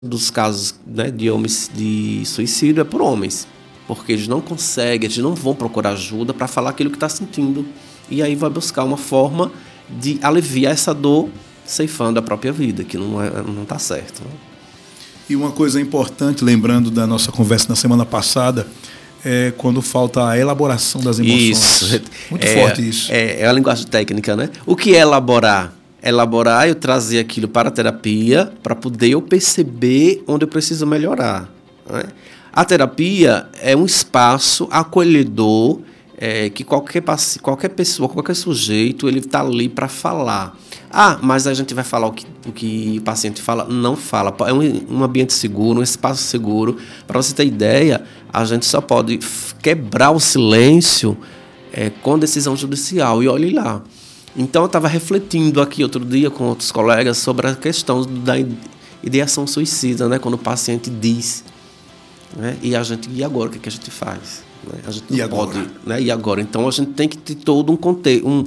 dos casos, né, de suicídio é por homens, porque eles não conseguem, eles não vão procurar ajuda para falar aquilo que está sentindo, e aí vai buscar uma forma de aliviar essa dor ceifando a própria vida, que não está certo, né? E uma coisa importante, lembrando da nossa conversa na semana passada, é quando falta a elaboração das emoções. Isso. Muito forte isso. É a linguagem técnica, né? O que é elaborar? Elaborar, eu trazer aquilo para a terapia para poder eu perceber onde eu preciso melhorar, né? A terapia é um espaço acolhedor, que qualquer pessoa, qualquer sujeito, ele está ali para falar. Mas a gente vai falar o que o paciente fala? Não fala. É um ambiente seguro, um espaço seguro. Para você ter ideia, a gente só pode quebrar o silêncio com decisão judicial. E olhe lá. Então, eu estava refletindo aqui outro dia com outros colegas sobre a questão da ideação suicida, né? Quando o paciente diz, né? E agora, o que a gente faz? Né? A gente não pode, né? E agora? Então, a gente tem que ter todo um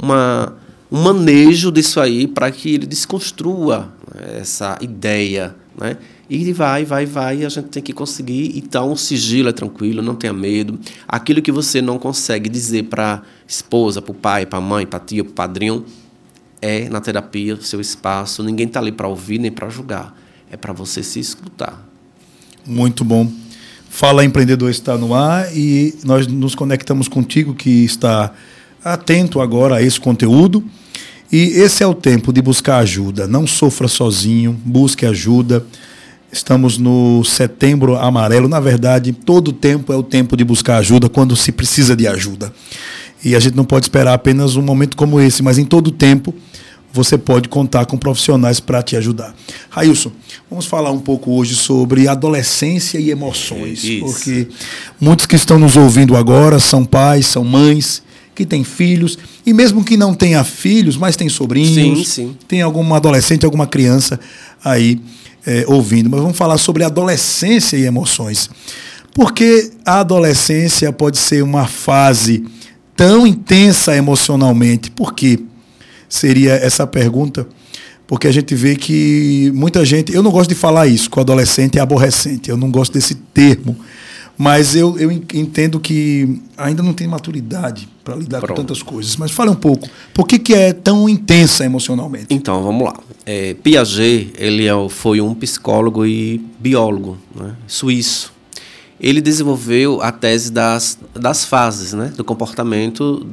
manejo disso aí para que ele desconstrua, né, essa ideia, né? E vai, e a gente tem que conseguir. Então, o sigilo é tranquilo, não tenha medo. Aquilo que você não consegue dizer para a esposa, para o pai, para a mãe, para a tia, para o padrinho, é na terapia, o seu espaço. Ninguém está ali para ouvir nem para julgar. É para você se escutar. Muito bom. Fala Empreendedor está no ar e nós nos conectamos contigo que está atento agora a esse conteúdo. E esse é o tempo de buscar ajuda. Não sofra sozinho, busque ajuda. Estamos no Setembro Amarelo. Na verdade, todo tempo é o tempo de buscar ajuda quando se precisa de ajuda. E a gente não pode esperar apenas um momento como esse, mas em todo tempo você pode contar com profissionais para te ajudar. Railson, vamos falar um pouco hoje sobre adolescência e emoções. Isso. Porque muitos que estão nos ouvindo agora são pais, são mães, que têm filhos, e mesmo que não tenha filhos, mas tem sobrinhos, sim. Tem alguma adolescente, alguma criança aí ouvindo. Mas vamos falar sobre adolescência e emoções. Porque a adolescência pode ser uma fase tão intensa emocionalmente? Por quê? Seria essa pergunta. Porque a gente vê que muita gente... Eu não gosto de falar isso, que o adolescente é aborrecente. Eu não gosto desse termo. Mas eu entendo que ainda não tem maturidade para lidar com tantas coisas. Mas fale um pouco. Por que é tão intensa emocionalmente? Então, vamos lá. Piaget, ele foi um psicólogo e biólogo, né, suíço. Ele desenvolveu a tese das fases, né, do comportamento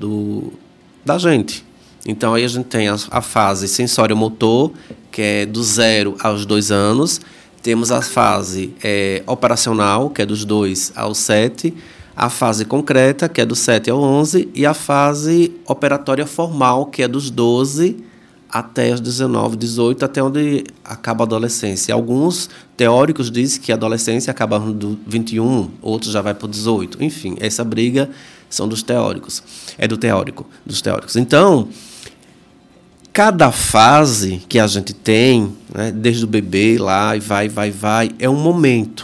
da gente. Então, aí a gente tem a fase sensório-motor, que é do 0 aos 2 anos. Temos a fase operacional, que é dos 2 aos 7, a fase concreta, que é dos 7 ao 11, e a fase operatória formal, que é dos 12 até os 19, 18, até onde acaba a adolescência. Alguns teóricos dizem que a adolescência acaba no 21, outros já vai para o 18. Enfim, essa briga são dos teóricos. Dos teóricos. Então, cada fase que a gente tem, né, desde o bebê lá e vai, é um momento.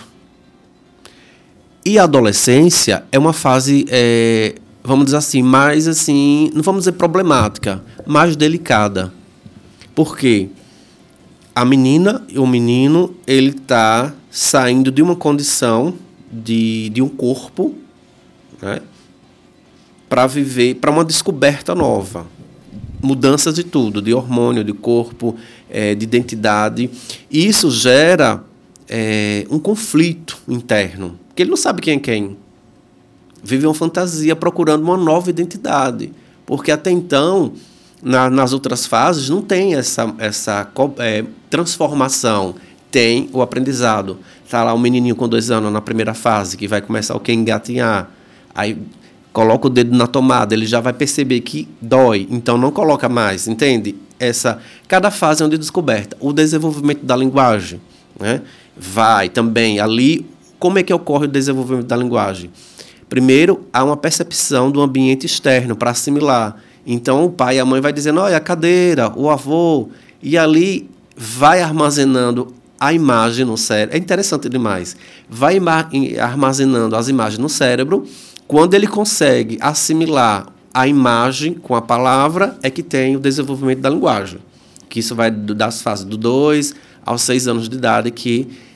E a adolescência é uma fase, vamos dizer assim, mais assim, não vamos dizer problemática, mais delicada. Por quê? A menina e o menino, ele está saindo de uma condição de um corpo, né, para viver, para uma descoberta nova. Mudanças de tudo, de hormônio, de corpo, de identidade. E isso gera um conflito interno, porque ele não sabe quem é quem. Vive uma fantasia procurando uma nova identidade, porque até então, nas outras fases, não tem essa transformação, tem o aprendizado. Está lá o menininho com 2 anos na primeira fase, que vai começar o que engatinhar, aí coloca o dedo na tomada, ele já vai perceber que dói, então não coloca mais, entende? Cada fase é uma descoberta. O desenvolvimento da linguagem, né? Vai também ali. Como é que ocorre o desenvolvimento da linguagem? Primeiro, há uma percepção do ambiente externo para assimilar. Então, o pai e a mãe vai dizendo, olha, a cadeira, o avô, e ali vai armazenando a imagem no cérebro. É interessante demais. Vai armazenando as imagens no cérebro. Quando ele consegue assimilar a imagem com a palavra, é que tem o desenvolvimento da linguagem, que isso vai das fases do 2 aos 6 anos de idade, que